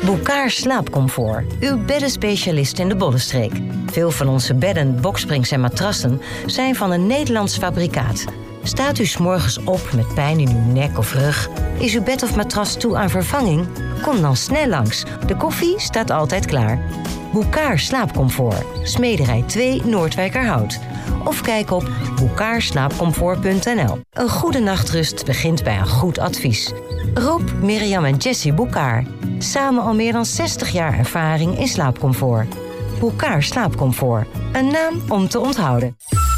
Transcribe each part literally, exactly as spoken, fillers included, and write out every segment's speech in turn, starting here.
Bouckaert Slaapcomfort, uw beddenspecialist in de Bollenstreek. Veel van onze bedden, boksprings en matrassen zijn van een Nederlands fabrikaat. Staat u 's morgens op met pijn in uw nek of rug? Is uw bed of matras toe aan vervanging? Kom dan snel langs. De koffie staat altijd klaar. Bouckaert Slaapcomfort, Smederij twee Noordwijkerhout. Of kijk op bouckaert slaapcomfort punt n l. Een goede nachtrust begint bij een goed advies. Rob, Mirjam en Jessie Bouckaert. Samen al meer dan zestig jaar ervaring in slaapcomfort. Bouckaert Slaapcomfort. Een naam om te onthouden.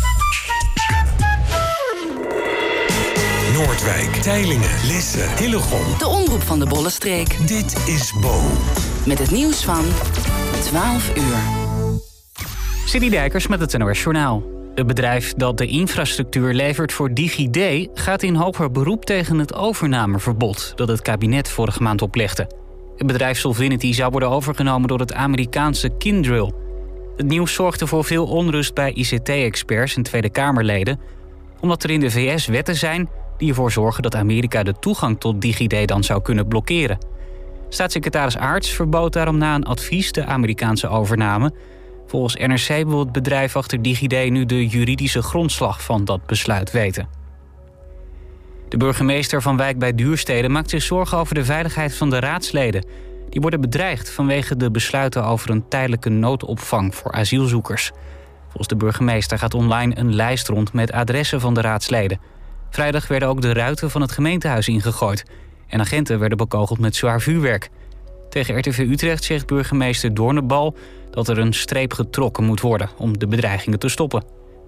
Noordwijk, Teylingen, Lisse, Hillegom. De omroep van de Bollenstreek. Dit is Bo. Met het nieuws van twaalf uur. Sidney Dijkers met het N O S Journaal. Het bedrijf dat de infrastructuur levert voor DigiD gaat in hoger beroep tegen het overnameverbod dat het kabinet vorige maand oplegde. Het bedrijf Solvinity zou worden overgenomen door het Amerikaanse Kyndryl. Het nieuws zorgde voor veel onrust bij I C T-experts en Tweede Kamerleden, omdat er in de V S wetten zijn die ervoor zorgen dat Amerika de toegang tot DigiD dan zou kunnen blokkeren. Staatssecretaris Aarts verbood daarom na een advies de Amerikaanse overname. Volgens N R C wil het bedrijf achter DigiD nu de juridische grondslag van dat besluit weten. De burgemeester van Wijk bij Duurstede maakt zich zorgen over de veiligheid van de raadsleden. Die worden bedreigd vanwege de besluiten over een tijdelijke noodopvang voor asielzoekers. Volgens de burgemeester gaat online een lijst rond met adressen van de raadsleden. Vrijdag werden ook de ruiten van het gemeentehuis ingegooid en agenten werden bekogeld met zwaar vuurwerk. Tegen R T V Utrecht zegt burgemeester Doornenbal dat er een streep getrokken moet worden om de bedreigingen te stoppen.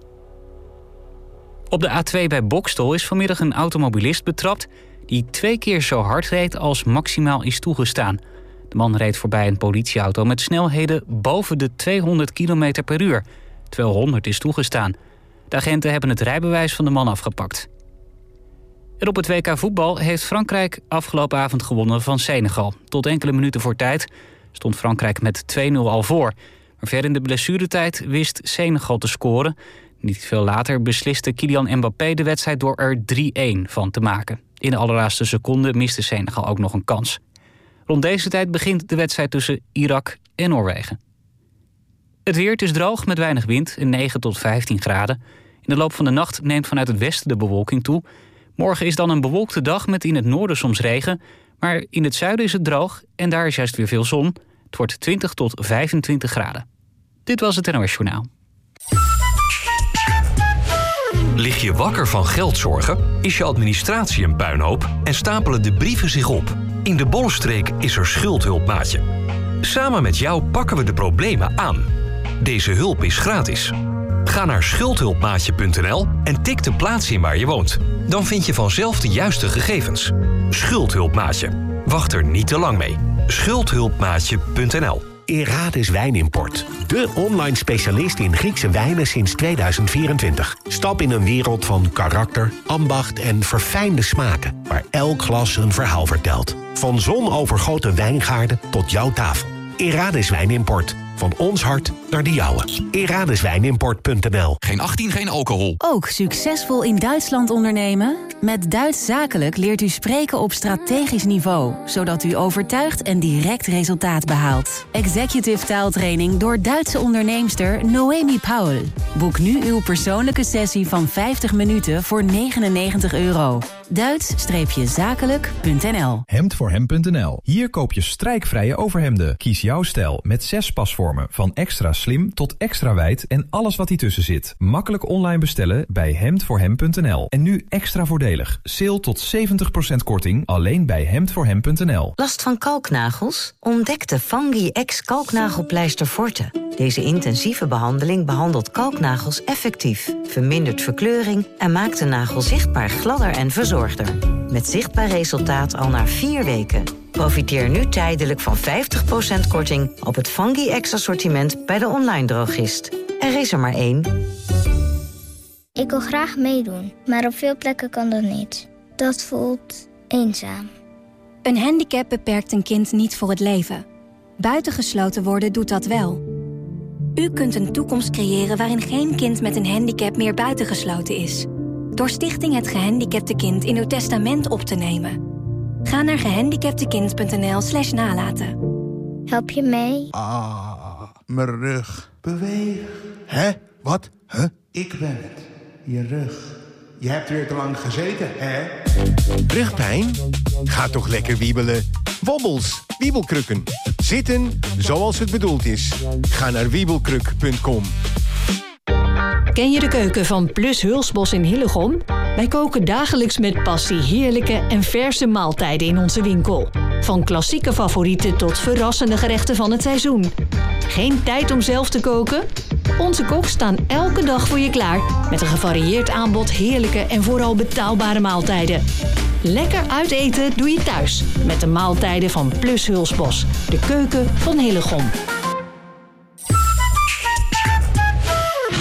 Op de A twee bij Boxtel is vanmiddag een automobilist betrapt die twee keer zo hard reed als maximaal is toegestaan. De man reed voorbij een politieauto met snelheden boven de tweehonderd kilometer per uur. terwijl honderd is toegestaan. De agenten hebben het rijbewijs van de man afgepakt. En op het W K voetbal heeft Frankrijk afgelopen avond gewonnen van Senegal. Tot enkele minuten voor tijd stond Frankrijk met twee nul al voor. Maar ver in de blessuretijd wist Senegal te scoren. Niet veel later besliste Kylian Mbappé de wedstrijd door er drie-een van te maken. In de allerlaatste seconde miste Senegal ook nog een kans. Rond deze tijd begint de wedstrijd tussen Irak en Noorwegen. Het weer, het is droog met weinig wind en negen tot vijftien graden. In de loop van de nacht neemt vanuit het westen de bewolking toe. Morgen is dan een bewolkte dag met in het noorden soms regen. Maar in het zuiden is het droog en daar is juist weer veel zon. Het wordt twintig tot vijfentwintig graden. Dit was het N O S Journaal. Lig je wakker van geldzorgen? Is je administratie een puinhoop? En stapelen de brieven zich op? In de Bollenstreek is er Schuldhulpmaatje. Samen met jou pakken we de problemen aan. Deze hulp is gratis. Ga naar schuldhulpmaatje punt n l en tik de plaats in waar je woont. Dan vind je vanzelf de juiste gegevens. Schuldhulpmaatje. Wacht er niet te lang mee. schuldhulpmaatje punt n l. Erades Wijnimport. De online specialist in Griekse wijnen sinds tweeduizend vierentwintig. Stap in een wereld van karakter, ambacht en verfijnde smaken, waar elk glas een verhaal vertelt. Van zonovergoten wijngaarden tot jouw tafel. Erades Wijnimport. Van ons hart naar de jouwe. eradeswijnimport punt n l. Geen achttien, geen alcohol. Ook succesvol in Duitsland ondernemen? Met Duits Zakelijk leert u spreken op strategisch niveau, zodat u overtuigt en direct resultaat behaalt. Executive taaltraining door Duitse onderneemster Noemi Paul. Boek nu uw persoonlijke sessie van vijftig minuten voor negenennegentig euro. Duits Zakelijk punt n l. hemd voor hem punt n l. Hier koop je strijkvrije overhemden. Kies jouw stijl met zes pasvormen. Van extra slim tot extra wijd en alles wat hiertussen zit. Makkelijk online bestellen bij hemd voor hem punt n l. En nu extra voordelig. Sale tot zeventig procent korting alleen bij hemd voor hem punt n l. Last van kalknagels? Ontdek de Fungi X kalknagelpleister Forte. Deze intensieve behandeling behandelt kalknagels effectief, vermindert verkleuring en maakt de nagel zichtbaar gladder en verzorgder. Met zichtbaar resultaat al na vier weken. Profiteer nu tijdelijk van vijftig procent korting op het Fungi X assortiment bij de online drogist. Er is er maar één. Ik wil graag meedoen, maar op veel plekken kan dat niet. Dat voelt eenzaam. Een handicap beperkt een kind niet voor het leven. Buitengesloten worden doet dat wel. U kunt een toekomst creëren waarin geen kind met een handicap meer buitengesloten is. Door Stichting Het Gehandicapte Kind in uw testament op te nemen. Ga naar gehandicaptekind punt n l slash nalaten. Help je mee? Ah, mijn rug. Beweeg. Hè? Wat? Huh? Ik ben het. Je rug. Je hebt weer te lang gezeten, hè? Rugpijn? Ga toch lekker wiebelen. Wobbels, wiebelkrukken. Zitten zoals het bedoeld is. Ga naar wiebelkruk punt com. Ken je de keuken van Plus Hulsbos in Hillegom? Wij koken dagelijks met passie heerlijke en verse maaltijden in onze winkel. Van klassieke favorieten tot verrassende gerechten van het seizoen. Geen tijd om zelf te koken? Onze koks staan elke dag voor je klaar. Met een gevarieerd aanbod heerlijke en vooral betaalbare maaltijden. Lekker uiteten doe je thuis. Met de maaltijden van Plus Hulsbos. De keuken van Hillegom.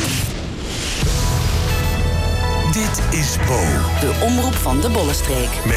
Dit is Bo. De omroep van de Bollenstreek. Met